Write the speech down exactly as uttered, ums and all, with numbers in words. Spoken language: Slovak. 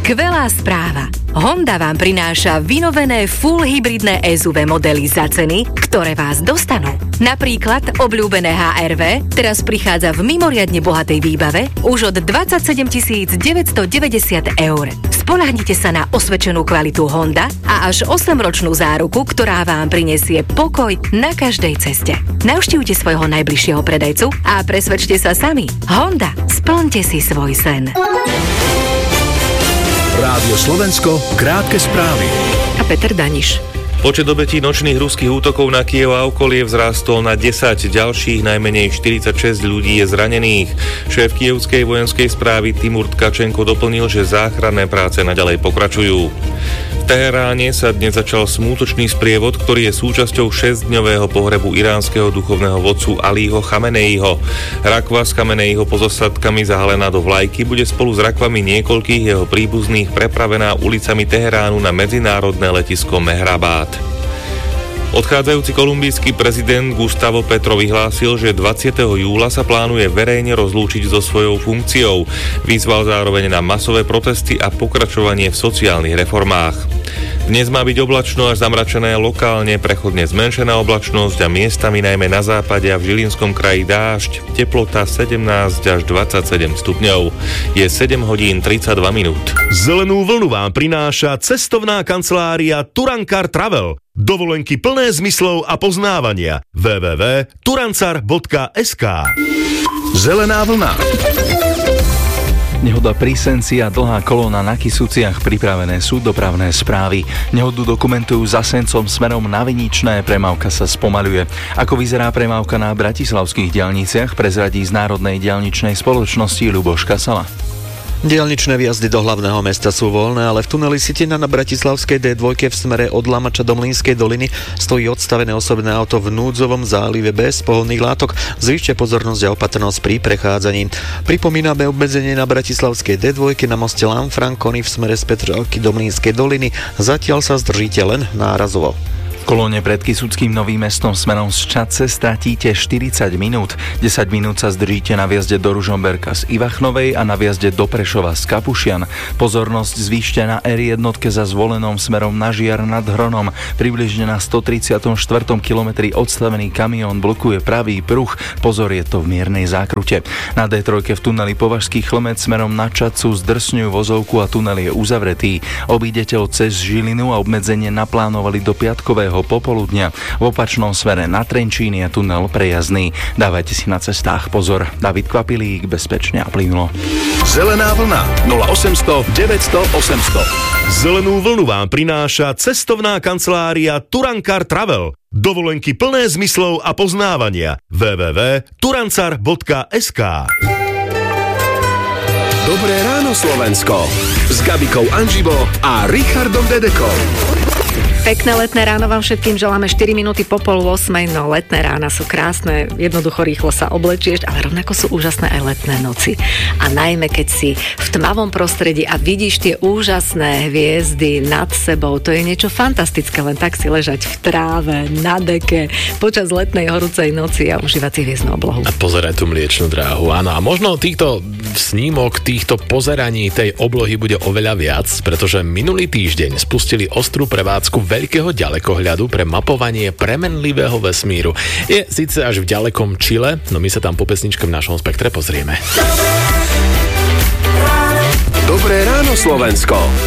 Skvelá správa. Honda vám prináša vynovené full hybridné es ú vé modely za ceny, ktoré vás dostanú. Napríklad obľúbené há er vé teraz prichádza v mimoriadne bohatej výbave už od dvadsaťsedem tisíc deväťstodeväťdesiat eur. Spoľahnite sa na osvedčenú kvalitu Honda a až osemročnú záruku, ktorá vám prinesie pokoj na každej ceste. Navštívte svojho najbližšieho predajcu a presvedčte sa sami. Honda, splňte si svoj sen. Rádio Slovensko, krátke správy. A Peter Daniš. Počet obetí nočných ruských útokov na Kyjev a okolie vzrástol na desať, ďalších najmenej štyridsaťšesť ľudí je zranených. Šéf kyjevskej vojenskej správy Timur Tkačenko doplnil, že záchranné práce naďalej pokračujú. V Teheráne sa dnes začal smútočný sprievod, ktorý je súčasťou šesťdňového pohrebu iránskeho duchovného vodcu Alího Chameneiho. Rakva s Chameneiho pozostatkami zahalená do vlajky bude spolu s rakvami niekoľkých jeho príbuzných prepravená ulicami Teheránu na medzinárodné letisko Mehrabad. Odchádzajúci kolumbijský prezident Gustavo Petro vyhlásil, že dvadsiateho júla sa plánuje verejne rozlúčiť so svojou funkciou. Vyzval zároveň na masové protesty a pokračovanie v sociálnych reformách. Dnes má byť oblačno až zamračené, lokálne prechodne zmenšená oblačnosť a miestami najmä na západe a v Žilinskom kraji dážď. Teplota sedemnásť až dvadsaťsedem stupňov. Je sedem hodín tridsaťdva minút. Zelenú vlnu vám prináša cestovná kancelária Turankar Travel. Dovolenky plné zmyslov a poznávania. w w w bodka turancar bodka es ká. Zelená vlna. Nehoda pri Senci a dlhá kolóna na Kysuciach, pripravené sú dopravné správy. Nehodu dokumentujú za Sencom smerom na Viničné, premávka sa spomaľuje. Ako vyzerá premávka na bratislavských diaľniciach, prezradí z Národnej diaľničnej spoločnosti Ľuboš Kasala. Diaľničné výjazdy do hlavného mesta sú voľné, ale v tuneli Sitina na bratislavskej dé dva v smere od Lamača do Mlynskej doliny stojí odstavené osobné auto v núdzovom zálive bez pohonných látok. Zvýšte pozornosť a opatrnosť pri prechádzaní. Pripomíname obmedzenie na bratislavskej dé dva na moste Lanfranconi v smere z Petržalky do Mlynskej doliny. Zatiaľ sa zdržíte len nárazovo. V kolóne pred Kysuckým Novým Mestom smerom z Čadce stratíte štyridsať minút. desať minút sa zdržíte na viazde do Ružomberka z Ivachnovej a na viazde do Prešova z Kapušian. Pozornosť zvýšte na er jedna za zvolenom smerom na Žiar nad Hronom. Približne na stotridsiatom štvrtom kilometri odstavený kamión blokuje pravý pruh. Pozor, je to v miernej zákrute. Na dé tri v tuneli Považský Chlmec smerom na Čadcu zdrsňujú vozovku a tunel je uzavretý. Obídete ho cez Žilinu a obmedzenie naplánovali do piatkového popoludnia. V opačnom smere na Trenčín je tunel prejazdný. Dávajte si na cestách pozor. David Kvapilík, bezpečne a plynulo. Zelená vlna nula osemsto deväťsto osemsto. Zelenú vlnu vám prináša cestovná kancelária Turankar Travel. Dovolenky plné zmyslov a poznávania. w w w bodka turancar bodka es ká. Dobré ráno Slovensko s Gabikou Anžibo a Richardom Dedekom. Pekné letné ráno vám všetkým želáme. Štyri minúty po pol ôsmej, no letné rána sú krásne, jednoducho rýchlo sa oblečieš, ale rovnako sú úžasné aj letné noci. A najmä keď si v tmavom prostredí a vidíš tie úžasné hviezdy nad sebou, to je niečo fantastické, len tak si ležať v tráve, na deke, počas letnej horúcej noci a užívať si hviezdnu oblohu. A pozerať tú mliečnú dráhu, áno. A možno týchto snímok, týchto pozeraní tej oblohy bude oveľa viac, pretože minulý týždeň spustili ostrú prevádzku veľkého ďalekohľadu pre mapovanie premenlivého vesmíru. Je síce až v ďalekom Čile, no my sa tam po pesničke v našom spektre pozrieme. Dobré ráno Slovensko.